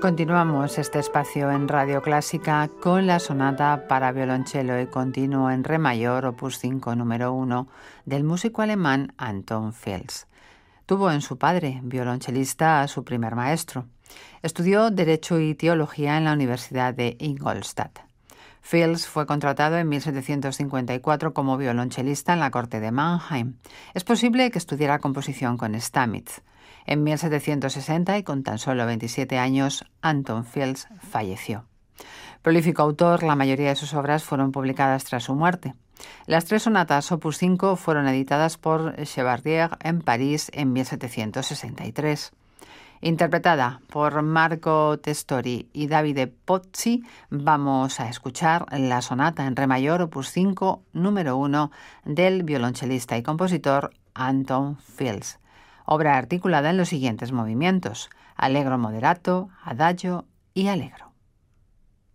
Continuamos este espacio en Radio Clásica con la sonata para violonchelo y continuo en re mayor, opus 5, número 1, del músico alemán Anton Fels. Tuvo en su padre, violonchelista, a su primer maestro. Estudió Derecho y Teología en la Universidad de Ingolstadt. Fels fue contratado en 1754 como violonchelista en la corte de Mannheim. Es posible que estudiara composición con Stamitz. En 1760, y con tan solo 27 años, Anton Fels falleció. Prolífico autor, la mayoría de sus obras fueron publicadas tras su muerte. Las tres sonatas opus 5 fueron editadas por Chevardier en París en 1763. Interpretada por Marco Testori y Davide Pozzi, vamos a escuchar la sonata en re mayor opus 5, número 1, del violonchelista y compositor Anton Fels. Obra articulada en los siguientes movimientos: allegro moderato, adagio y allegro.